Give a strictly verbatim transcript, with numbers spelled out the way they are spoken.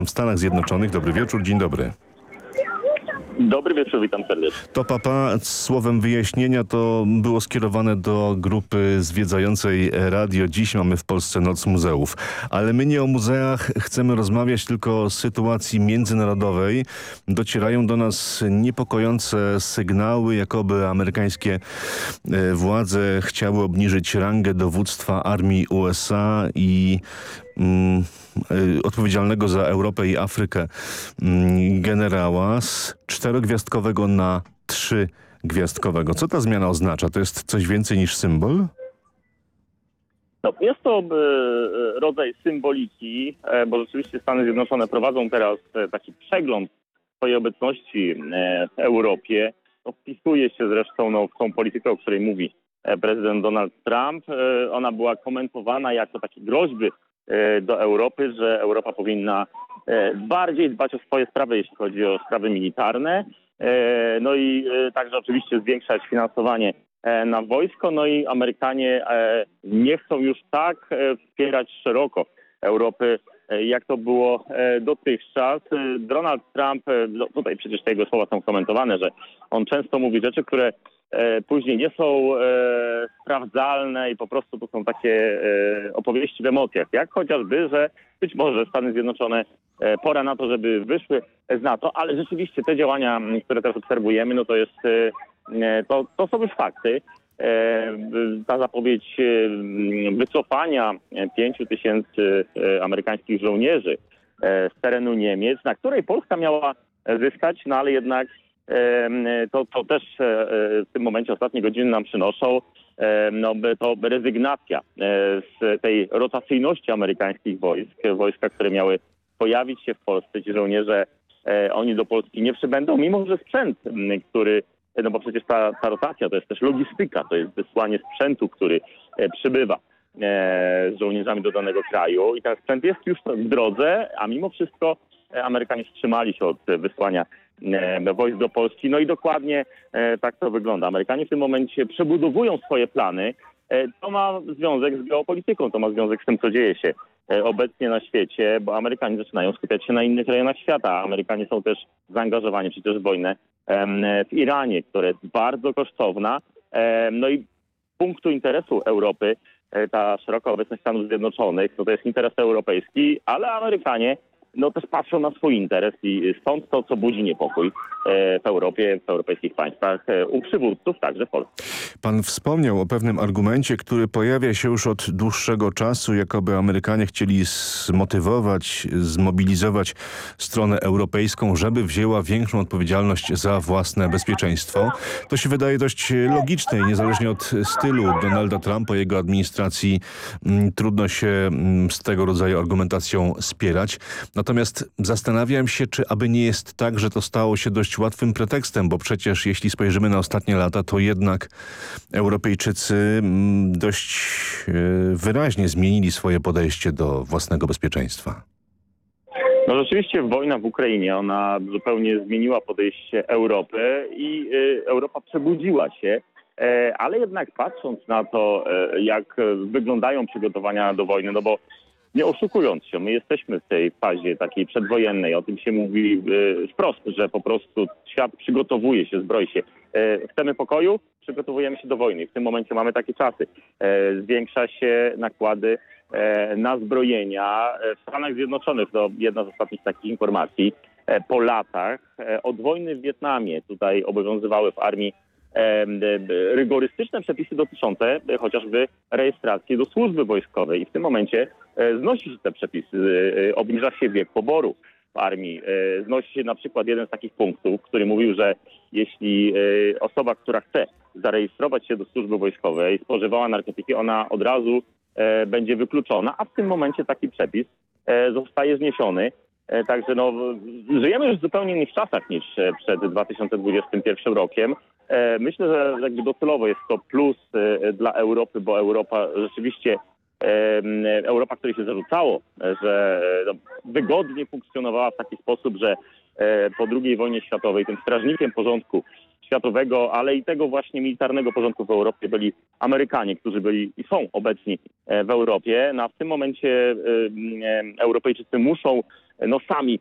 W Stanach Zjednoczonych. Dobry wieczór, dzień dobry. Dobry wieczór, witam serdecznie. To papa, słowem wyjaśnienia, to było skierowane do grupy zwiedzającej radio. Dziś mamy w Polsce Noc Muzeów. Ale my nie o muzeach chcemy rozmawiać, tylko o sytuacji międzynarodowej. Docierają do nas niepokojące sygnały, jakoby amerykańskie władze chciały obniżyć rangę dowództwa armii U S A i mm, odpowiedzialnego za Europę i Afrykę mm, generała z czterogwiazdkowego na trzygwiazdkowego. Co ta zmiana oznacza? To jest coś więcej niż symbol? No, jest to e, rodzaj symboliki, e, bo rzeczywiście Stany Zjednoczone prowadzą teraz e, taki przegląd swojej obecności e, w Europie. To wpisuje się zresztą no, w tą politykę, o której mówi e, prezydent Donald Trump. E, ona była komentowana jako takie groźby e, do Europy, że Europa powinna e, bardziej dbać o swoje sprawy, jeśli chodzi o sprawy militarne. E, no i e, także oczywiście zwiększać finansowanie na wojsko, no i Amerykanie nie chcą już tak wspierać szeroko Europy, jak to było dotychczas. Donald Trump, no tutaj przecież te jego słowa są komentowane, że on często mówi rzeczy, które później nie są sprawdzalne i po prostu to są takie opowieści w emocjach, jak chociażby, że być może Stany Zjednoczone pora na to, żeby wyszły z NATO, ale rzeczywiście te działania, które teraz obserwujemy, no to jest To, to są już fakty. Ta zapowiedź wycofania pięciu tysięcy amerykańskich żołnierzy z terenu Niemiec, na której Polska miała zyskać, no ale jednak to, to też w tym momencie ostatnie godziny nam przynoszą, no, to rezygnacja z tej rotacyjności amerykańskich wojsk, wojska, które miały pojawić się w Polsce. Ci żołnierze, oni do Polski nie przybędą, mimo że sprzęt, który No bo przecież ta, ta rotacja to jest też logistyka, to jest wysłanie sprzętu, który e, przybywa e, z żołnierzami do danego kraju i ten sprzęt jest już w drodze, a mimo wszystko e, Amerykanie wstrzymali się od wysłania e, wojsk do Polski. No i dokładnie e, tak to wygląda. Amerykanie w tym momencie przebudowują swoje plany. E, to ma związek z geopolityką, to ma związek z tym, co dzieje się obecnie na świecie, bo Amerykanie zaczynają skupiać się na innych rejonach świata. Amerykanie są też zaangażowani przecież w wojnę w Iranie, która jest bardzo kosztowna. No i z punktu interesu Europy, ta szeroka obecność Stanów Zjednoczonych, no to jest interes europejski, ale Amerykanie no też patrzą na swój interes i stąd to, co budzi niepokój w Europie, w europejskich państwach, u przywódców, także w Polsce. Pan wspomniał o pewnym argumencie, który pojawia się już od dłuższego czasu, jakoby Amerykanie chcieli zmotywować, zmobilizować stronę europejską, żeby wzięła większą odpowiedzialność za własne bezpieczeństwo. To się wydaje dość logiczne i niezależnie od stylu Donalda Trumpa, jego administracji, m, trudno się m, z tego rodzaju argumentacją spierać. Natomiast zastanawiam się, czy aby nie jest tak, że to stało się dość łatwym pretekstem, bo przecież jeśli spojrzymy na ostatnie lata, to jednak Europejczycy dość wyraźnie zmienili swoje podejście do własnego bezpieczeństwa. No rzeczywiście wojna w Ukrainie, ona zupełnie zmieniła podejście Europy i Europa przebudziła się, ale jednak patrząc na to, jak wyglądają przygotowania do wojny, no bo nie oszukując się, my jesteśmy w tej fazie takiej przedwojennej, o tym się mówi y, wprost, że po prostu świat przygotowuje się, zbroi się. Y, chcemy pokoju, przygotowujemy się do wojny. W tym momencie mamy takie czasy. Y, zwiększa się nakłady y, na zbrojenia. W Stanach Zjednoczonych, to jedna z ostatnich takich informacji, y, po latach y, od wojny w Wietnamie tutaj obowiązywały w armii rygorystyczne przepisy dotyczące chociażby rejestracji do służby wojskowej i w tym momencie znosi się te przepisy, obniża się wiek poboru w armii. Znosi się na przykład jeden z takich punktów, który mówił, że jeśli osoba, która chce zarejestrować się do służby wojskowej, spożywała narkotyki, ona od razu będzie wykluczona, a w tym momencie taki przepis zostaje zniesiony. Także no, żyjemy już w zupełnie innych czasach niż przed dwa tysiące dwudziestym pierwszym rokiem. Myślę, że jakby docelowo jest to plus dla Europy, bo Europa rzeczywiście, Europa, której się zarzucało, że wygodnie funkcjonowała w taki sposób, że po drugiej wojnie światowej tym strażnikiem porządku światowego, ale i tego właśnie militarnego porządku w Europie byli Amerykanie, którzy byli i są obecni w Europie. No a w tym momencie Europejczycy muszą no sami